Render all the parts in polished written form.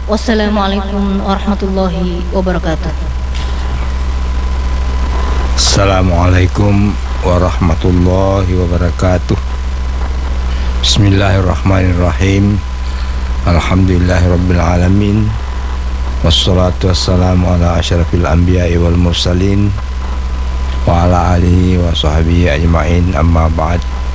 Wassalamualaikum warahmatullahi wabarakatuh. Assalamualaikum warahmatullahi wabarakatuh. Bismillahirrahmanirrahim. Alhamdulillahirabbil alamin. Wassalatu wassalamu ala asyrafil anbiya'i wal mursalin wa ala alihi wa sahbihi ajma'in, amma ba'd.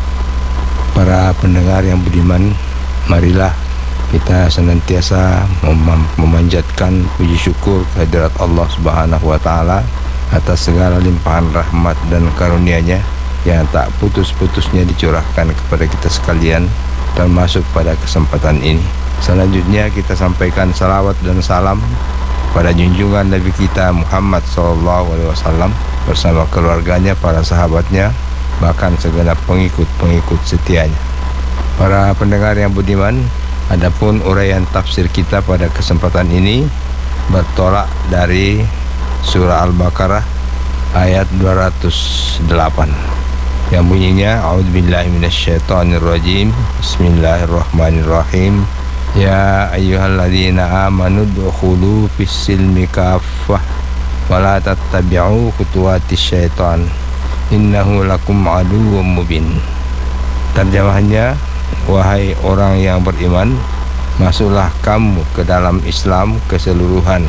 Para pendengar yang budiman, marilah kita senantiasa memanjatkan puji syukur kehadirat Allah Subhanahu wa taala atas segala limpahan rahmat dan karunia-Nya yang tak putus-putusnya dicurahkan kepada kita sekalian, termasuk pada kesempatan ini. Selanjutnya kita sampaikan salawat dan salam pada junjungan Nabi kita Muhammad SAW bersama keluarganya, para sahabatnya, bahkan segenap pengikut-pengikut setianya. Para pendengar yang budiman, adapun uraian tafsir kita pada kesempatan ini bertolak dari surah Al-Baqarah ayat 208 yang bunyinya, A'udzubillahi minasyaitonirrajim. Bismillahirrahmanirrahim. Ya ayyuhalladzina amanu dukhulu fis-silmi kaffah wa la tattabi'u khutuwatis syaitan innahu lakum aduwwum mubin. Terjemahannya, wahai orang yang beriman, masuklah kamu ke dalam Islam keseluruhan,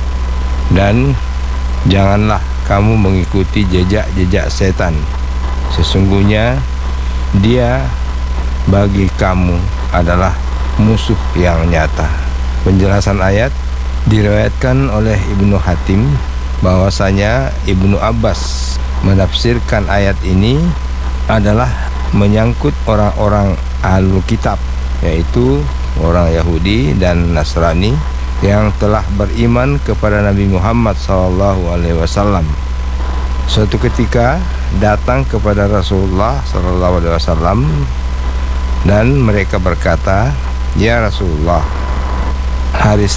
dan janganlah kamu mengikuti jejak-jejak setan. Sesungguhnya dia bagi kamu adalah musuh yang nyata. Penjelasan ayat diriwayatkan oleh Ibnu Hatim bahwasanya Ibnu Abbas menafsirkan ayat ini adalah menyangkut orang-orang Ahlul Kitab, yaitu orang Yahudi dan Nasrani yang telah beriman kepada Nabi Muhammad SAW. Suatu ketika datang kepada Rasulullah SAW dan mereka berkata, "Ya Rasulullah, hari